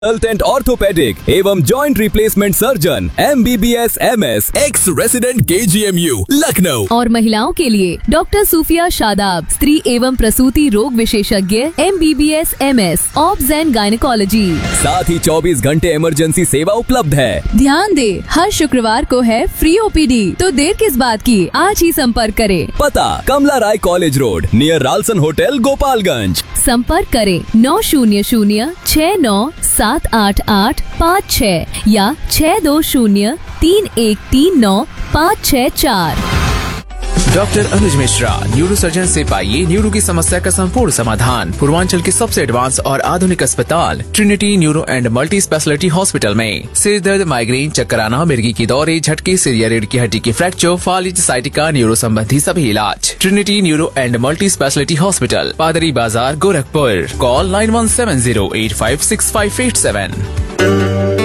Consultant orthopaedic एवं joint replacement surgeon MBBS MS x resident KGMU Lucknow. और महिलाओं के लिए डॉक्टर सूफिया शादाब, स्त्री एवं प्रसूति रोग विशेषज्ञ MBBS MS obs and gynaecology. साथ ही 24 घंटे इमरजेंसी सेवा उपलब्ध है। ध्यान दे, हर शुक्रवार को है फ्री OPD, तो देर किस बात की, आज ही संपर्क करें। पता कमला राय college road near Ralson hotel Gopalganj. संपर्क करें 90069788856 या 6203139564। डॉक्टर अनुज मिश्रा, न्यूरो सर्जन से पाइए न्यूरो की समस्या का संपूर्ण समाधान पूर्वांचल के सबसे एडवांस और आधुनिक अस्पताल Trinity neuro and multi speciality hospital में। सिर दर्द, माइग्रेन, चक्कर आना, मिर्गी की दौरे, झटके, सिर या रीढ़ की हड्डी की फ्रैक्चर, फालिज, साइटिका, न्यूरो संबंधी सभी इलाज। Trinity neuro and multi speciality hospital, पादरी बाजार, गोरखपुर। कॉल 9170856587।